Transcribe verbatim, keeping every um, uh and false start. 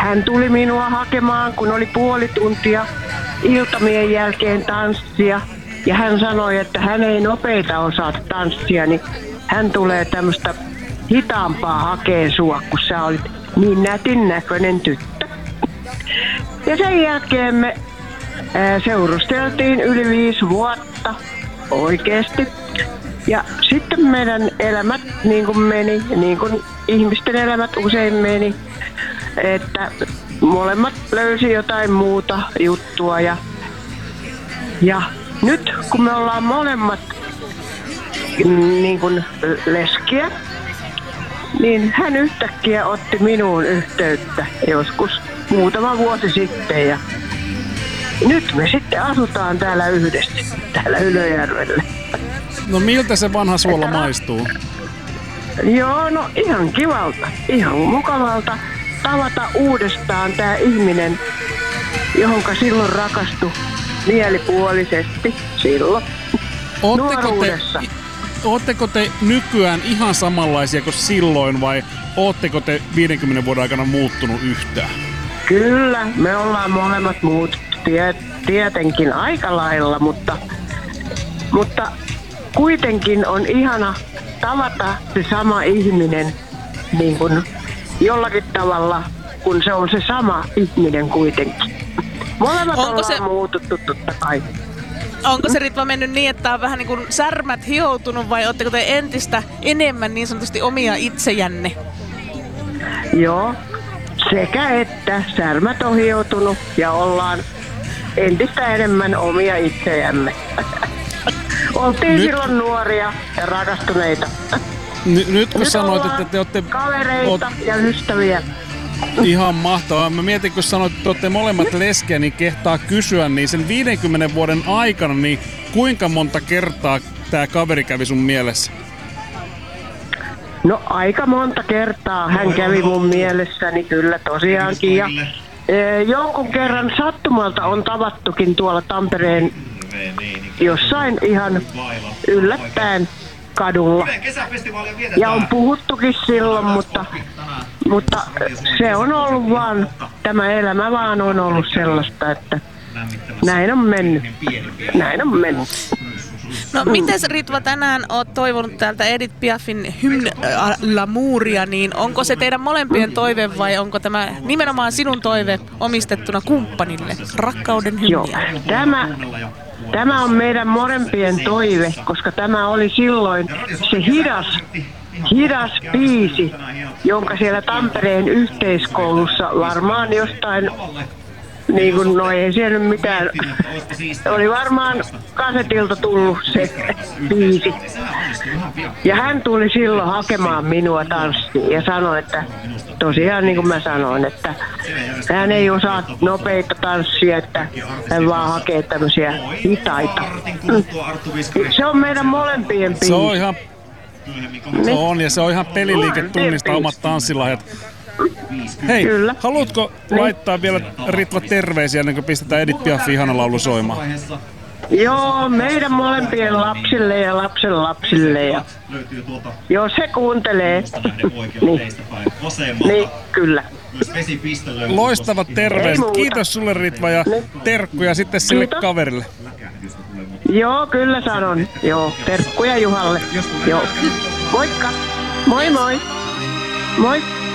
hän tuli minua hakemaan, kun oli puoli tuntia iltamien jälkeen tanssia. Ja hän sanoi, että hän ei nopeita osaa tanssia, niin hän tulee tämmöistä hitaampaa hakeen sua, kun sä olit niin nätin näköinen tyttö. Ja sen jälkeen me ää, seurusteltiin yli viisi vuotta oikeesti. Ja sitten meidän elämät niin kuin meni, niin kuin ihmisten elämät usein meni, että molemmat löysi jotain muuta juttua. Ja, ja nyt kun me ollaan molemmat niin kuin leskiä, niin hän yhtäkkiä otti minuun yhteyttä joskus muutama vuosi sitten. Ja nyt me sitten asutaan täällä yhdessä, täällä Ylöjärvellä. No miltä se vanha suola Että, maistuu? Joo, no ihan kivalta, ihan mukavalta tavata uudestaan tää ihminen, johonka silloin rakastui mielipuolisesti silloin ootteko nuoruudessa. Te, ootteko te nykyään ihan samanlaisia kuin silloin vai ootteko te viidenkymmenen vuoden aikana muuttunut yhtään? Kyllä, me ollaan molemmat muut tie, tietenkin aika lailla, mutta, mutta kuitenkin on ihana tavata se sama ihminen niin kuin jollakin tavalla, kun se on se sama ihminen kuitenkin. Molemmat Onko ollaan se... muututtu totta kai. Onko se Ritva mennyt niin, että on vähän niin kuin särmät hioutunut vai ootteko te entistä enemmän niin sanotusti omia itsejänne? Joo, sekä että särmät on hioutunut ja ollaan entistä enemmän omia itsejämme. Oltiin Nyt... silloin nuoria ja rakastuneita. N- nyt kun Nyt sanoit, että te olette... kavereita oot... ja ystäviä. Ihan mahtavaa. Mä mietin, kun sanoit, että te olette molemmat leskiä, niin kehtaa kysyä, niin sen viidenkymmenen vuoden aikana, niin kuinka monta kertaa tää kaveri kävi sun mielessä? No aika monta kertaa hän kävi mun mielessäni kyllä tosiaankin. Ja, e, jonkun kerran sattumalta on tavattukin tuolla Tampereen jossain ihan yllättäen kadulla. Ja on puhuttukin silloin, mutta, mutta se on ollut vaan, tämä elämä vaan on ollut sellaista, että näin on mennyt. Näin on mennyt. No mites Ritva tänään oot toivonut täältä Edith Piafin Hymne l'Amouria, niin onko se teidän molempien toive vai onko tämä nimenomaan sinun toive omistettuna kumppanille? Rakkauden hymniä. Joo, tämä, tämä on meidän molempien toive, koska tämä oli silloin se hidas, hidas biisi, jonka siellä Tampereen yhteiskoulussa varmaan jostain niin kuin, no ei siellä mitään. Oli varmaan kasetilta tullut se biisi. Ja hän tuli silloin hakemaan minua tanssiin ja sanoi, että tosiaan niin kuin mä sanoin, että hän ei osaa nopeita tanssia, että hän vaan hakee tämmöisiä hitaita. Se on meidän molempien biisi. Se on ihan, se on, ja se on ihan peliliike tunnistaa omat tanssilahjat. Hei, Kyllä. haluatko niin. laittaa vielä Ritva terveisiä ennen kuin pistetään Edith Piafin ihana laulu soimaan? Joo, meidän molempien lapsille ja lapsen lapsille. Ja jos he kuuntelee, niin. niin kyllä. Loistavat terveiset. Kiitos sulle Ritva ja niin. terkkuja sitten sille Kiitos. kaverille. Joo, kyllä sanon. Joo, terkkuja Juhalle. Joo. Moikka. Moi moi. Moi.